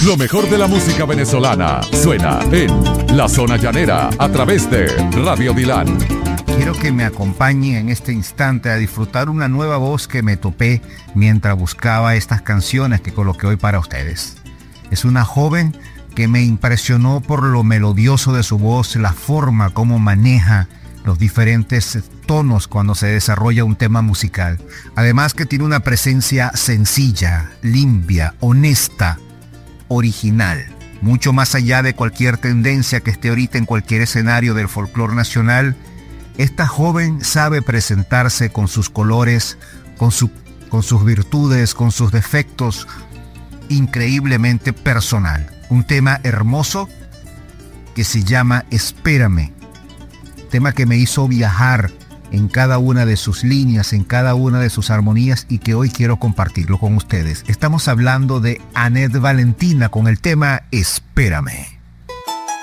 Lo mejor de la música venezolana suena en La Zona Llanera a través de Radio Dilan. Quiero que me acompañen en este instante a disfrutar una nueva voz que me topé mientras buscaba estas canciones que coloqué hoy para ustedes. Es una joven que me impresionó por lo melodioso de su voz, la forma como maneja los diferentes tonos cuando se desarrolla un tema musical. Además que tiene una presencia sencilla, limpia, honesta, original. Mucho más allá de cualquier tendencia que esté ahorita en cualquier escenario del folclore nacional, esta joven sabe presentarse con sus colores, con sus virtudes, con sus defectos, increíblemente personal. Un tema hermoso que se llama Espérame. Tema que me hizo viajar en cada una de sus líneas, en cada una de sus armonías y que hoy quiero compartirlo con ustedes. Estamos hablando de Anet Valentina con el tema Espérame.